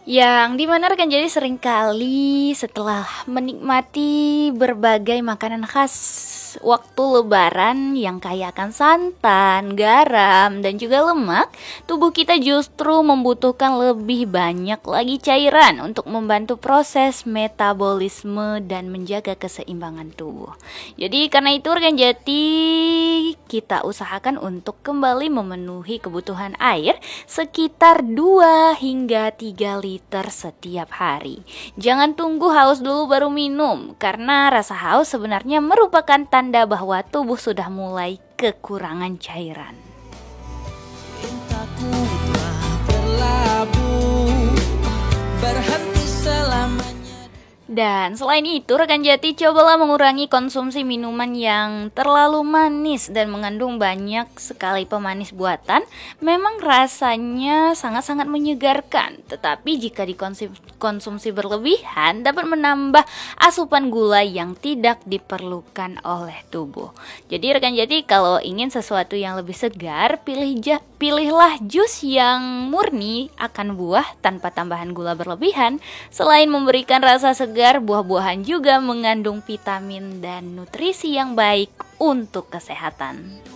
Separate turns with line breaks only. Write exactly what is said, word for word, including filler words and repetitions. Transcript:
Yang dimana rekan jadi seringkali setelah menikmati berbagai makanan khas waktu lebaran yang kaya akan santan, garam, dan juga lemak, tubuh kita justru membutuhkan lebih banyak lagi cairan untuk membantu proses metabolisme dan menjaga keseimbangan tubuh. Jadi karena itu rekan jati, kita usahakan untuk kembali memenuhi kebutuhan air sekitar dua hingga tiga liter setiap hari. Jangan tunggu haus dulu baru minum, karena rasa haus sebenarnya merupakan tanda bahwa tubuh sudah mulai kekurangan cairan.
Cintaku telah berlabuh, berhenti selamanya.
Dan selain itu, rekan jati, cobalah mengurangi konsumsi minuman yang terlalu manis dan mengandung banyak sekali pemanis buatan. Memang rasanya sangat-sangat menyegarkan, tetapi jika dikonsumsi berlebihan dapat menambah asupan gula yang tidak diperlukan oleh tubuh. Jadi rekan jati, kalau ingin sesuatu yang lebih segar, pilih ja- pilihlah jus yang murni akan buah tanpa tambahan gula berlebihan. Selain memberikan rasa segar, buah-buahan juga mengandung vitamin dan nutrisi yang baik untuk kesehatan.